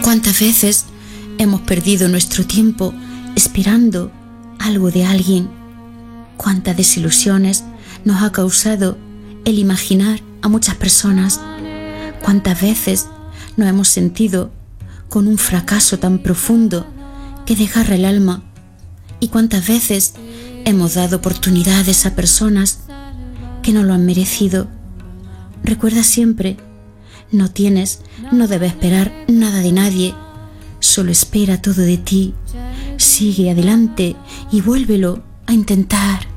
¿Cuántas veces hemos perdido nuestro tiempo esperando algo de alguien? ¿Cuántas desilusiones nos ha causado el imaginar a muchas personas? ¿Cuántas veces nos hemos sentido con un fracaso tan profundo que desgarra el alma? ¿Y cuántas veces hemos dado oportunidades a personas que no lo han merecido? Recuerda siempre, no debes esperar nada de nadie, solo espera todo de ti. Sigue adelante y vuélvelo a intentar.